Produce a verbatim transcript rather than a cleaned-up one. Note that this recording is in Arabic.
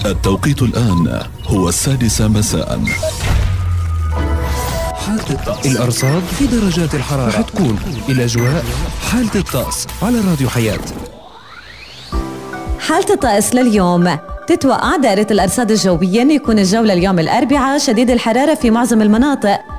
التوقيت الآن هو السادسة مساء. حالة الطقس. الأرصاد في درجات الحرارة رح تكون الأجواء حالة الطقس على راديو حياة. حالة الطقس لليوم. تتوقع دائرة الأرصاد الجوية أن يكون الجو لليوم الأربعاء شديد الحرارة في معظم المناطق،